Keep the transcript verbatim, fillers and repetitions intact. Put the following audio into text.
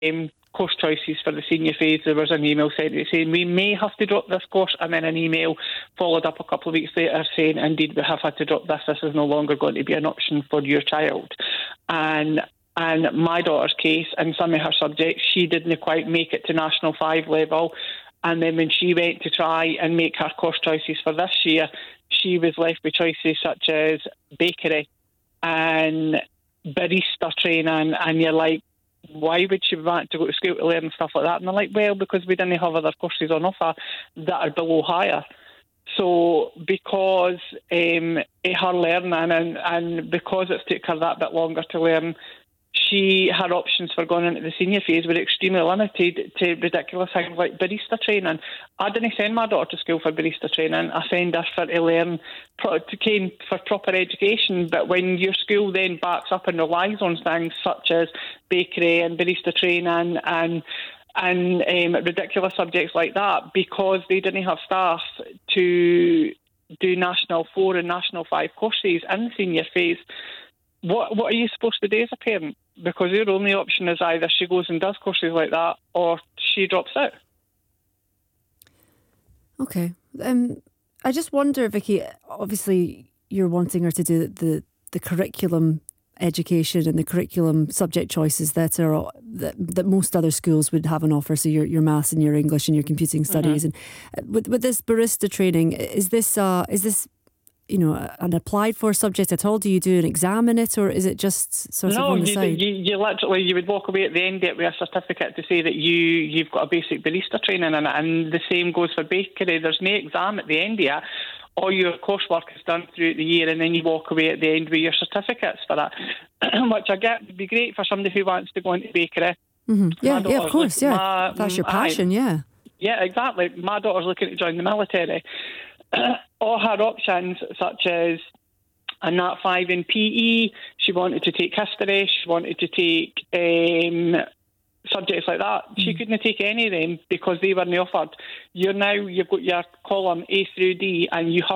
um, course choices for the senior phase, there was an email sent saying we may have to drop this course, and then an email followed up a couple of weeks later saying indeed we have had to drop this, this is no longer going to be an option for your child. And and my daughter's case, in some of her subjects, she didn't quite make it to National five level, and then when she went to try and make her course choices for this year, she was left with choices such as bakery and barista training, and you're like, why would she want to go to school to learn stuff like that? And they're like, well, because we didn't have other courses on offer that are below higher. So because um, of her learning and, and because it's took her that bit longer to learn, she her options for going into the senior phase were extremely limited to ridiculous things like barista training. I didn't send my daughter to school for barista training. I send her for to learn to gain for proper education. But when your school then backs up and relies on things such as bakery and barista training and and um, ridiculous subjects like that, because they didn't have staff to do National four and National five courses in the senior phase, What what are you supposed to do as a parent? Because your only option is either she goes and does courses like that or she drops out. Okay. Um, I just wonder, Vicky, obviously you're wanting her to do the, the curriculum education and the curriculum subject choices that are that, that most other schools would have on offer, so your your maths and your English and your computing studies. Mm-hmm. And with with this barista training, is this uh, is this you know, an applied for subject at all? Do you do an exam in it, or is it just sort no, of on the you, side? No, you, you literally, you would walk away at the end of it with a certificate to say that you, you've got a basic barista training in it, and the same goes for bakery. There's no exam at the end of it. All your coursework is done throughout the year, and then you walk away at the end with your certificates for that, which I get would be great for somebody who wants to go into bakery. Mm-hmm. Yeah, yeah, of course, yeah. My, That's your passion, I, yeah. Yeah, exactly. My daughter's looking to join the military. All her options, such as a Nat five in P E, she wanted to take history, she wanted to take um, subjects like that. Mm. She couldn't take any of them because they weren't offered. You're now, you've got your column A through D, and you have